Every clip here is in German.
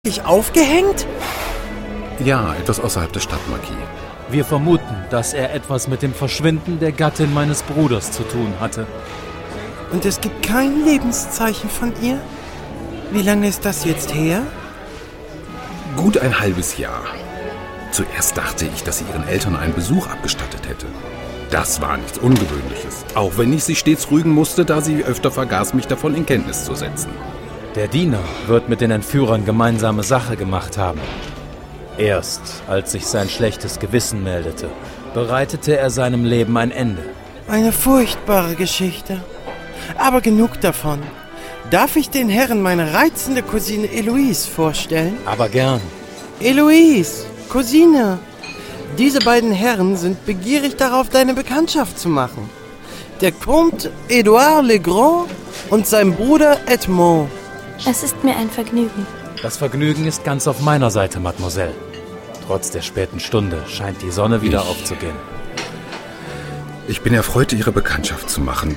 Aufgehängt? Ja, etwas außerhalb der Stadt, Marquis. Wir vermuten, dass er etwas mit dem Verschwinden der Gattin meines Bruders zu tun hatte. Und es gibt kein Lebenszeichen von ihr? Wie lange ist das jetzt her? Gut ein halbes Jahr. Zuerst dachte ich, dass sie ihren Eltern einen Besuch abgestattet hätte. Das war nichts Ungewöhnliches, auch wenn ich sie stets rügen musste, da sie öfter vergaß, mich davon in Kenntnis zu setzen. Der Diener wird mit den Entführern gemeinsame Sache gemacht haben. Erst als sich sein schlechtes Gewissen meldete, bereitete er seinem Leben ein Ende. Eine furchtbare Geschichte. Aber genug davon. Darf ich den Herren meine reizende Cousine Eloise vorstellen? Aber gern. Eloise, Cousine. Diese beiden Herren sind begierig darauf, deine Bekanntschaft zu machen. Der Comte Edouard Legrand und sein Bruder Edmond. Es ist mir ein Vergnügen. Das Vergnügen ist ganz auf meiner Seite, Mademoiselle. Trotz der späten Stunde scheint die Sonne wieder aufzugehen. Ich bin erfreut, Ihre Bekanntschaft zu machen.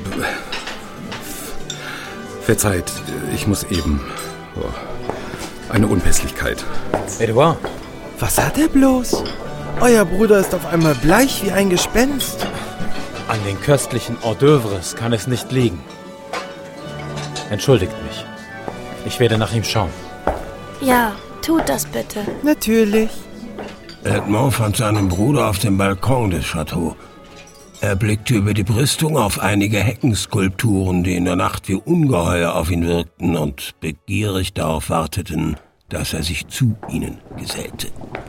Verzeiht, ich muss eben... eine Unpässlichkeit. Edouard. Was hat er bloß? Euer Bruder ist auf einmal bleich wie ein Gespenst. An den köstlichen Hors d'oeuvres kann es nicht liegen. Entschuldigt mich. Ich werde nach ihm schauen. Ja, tut das bitte. Natürlich. Edmond fand seinen Bruder auf dem Balkon des Chateaux. Er blickte über die Brüstung auf einige Heckenskulpturen, die in der Nacht wie Ungeheuer auf ihn wirkten und begierig darauf warteten, dass er sich zu ihnen gesellte.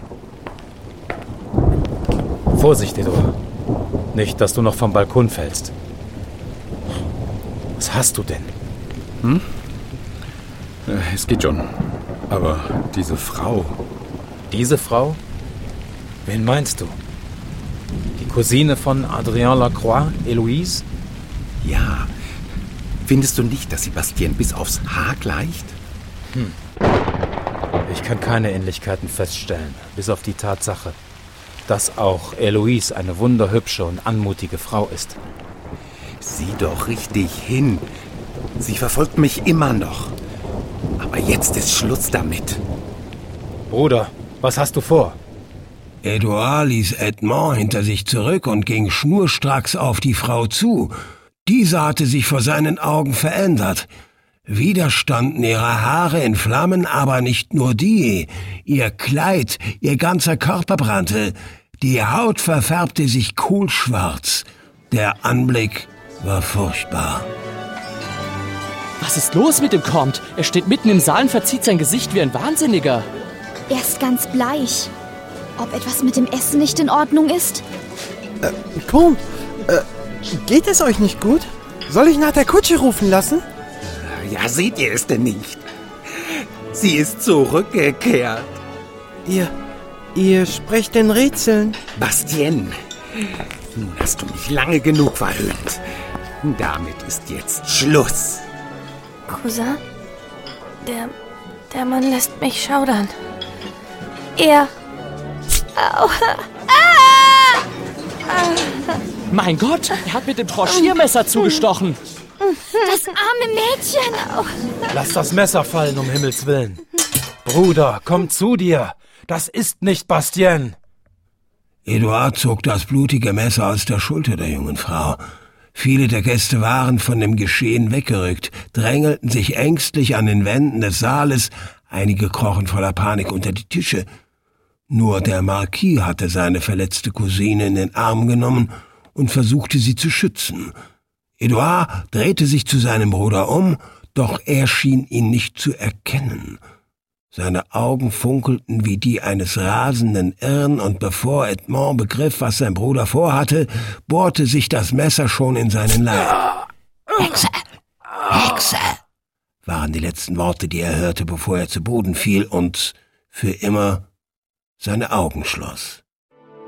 Vorsicht, Edouard. Nicht, dass du noch vom Balkon fällst. Was hast du denn? Es geht schon. Aber diese Frau... Diese Frau? Wen meinst du? Die Cousine von Adrien Lacroix, Eloise? Ja. Findest du nicht, dass sie Bastien bis aufs Haar gleicht? Ich kann keine Ähnlichkeiten feststellen, bis auf die Tatsache, dass auch Eloise eine wunderhübsche und anmutige Frau ist. Sieh doch richtig hin. Sie verfolgt mich immer noch. Aber jetzt ist Schluss damit. Bruder, was hast du vor? Edouard ließ Edmond hinter sich zurück und ging schnurstracks auf die Frau zu. Diese hatte sich vor seinen Augen verändert. Wieder standen ihre Haare in Flammen, aber nicht nur die. Ihr Kleid, ihr ganzer Körper brannte. Die Haut verfärbte sich kohlschwarz. Der Anblick war furchtbar. Was ist los mit dem Comte? Er steht mitten im Saal und verzieht sein Gesicht wie ein Wahnsinniger. Er ist ganz bleich. Ob etwas mit dem Essen nicht in Ordnung ist? Comte, geht es euch nicht gut? Soll ich nach der Kutsche rufen lassen? Ja, seht ihr es denn nicht? Sie ist zurückgekehrt. Ihr sprecht in Rätseln. Bastien, nun hast du mich lange genug verhöhnt. Damit ist jetzt Schluss. Cousin, der Mann lässt mich schaudern. Er... Au. Mein Gott, er hat mit dem Tranchiermesser zugestochen. Das arme Mädchen! Lass das Messer fallen, um Himmels Willen. Bruder, komm zu dir. Das ist nicht Bastien. Edouard zog das blutige Messer aus der Schulter der jungen Frau. Viele der Gäste waren von dem Geschehen weggerückt, drängelten sich ängstlich an den Wänden des Saales, einige krochen voller Panik unter die Tische. Nur der Marquis hatte seine verletzte Cousine in den Arm genommen und versuchte sie zu schützen. Edouard drehte sich zu seinem Bruder um, doch er schien ihn nicht zu erkennen. Seine Augen funkelten wie die eines rasenden Irren, und bevor Edmond begriff, was sein Bruder vorhatte, bohrte sich das Messer schon in seinen Leib. »Hexe! Hexe!« waren die letzten Worte, die er hörte, bevor er zu Boden fiel und für immer seine Augen schloss.